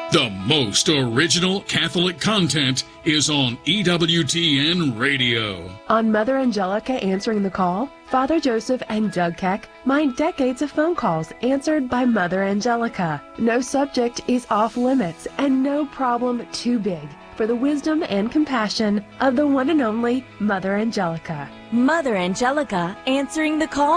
The most original Catholic content is on EWTN Radio. On Mother Angelica Answering the Call, Father Joseph and Doug Keck mine decades of phone calls answered by Mother Angelica. No subject is off limits and no problem too big for the wisdom and compassion of the one and only Mother Angelica. Mother Angelica Answering the Call.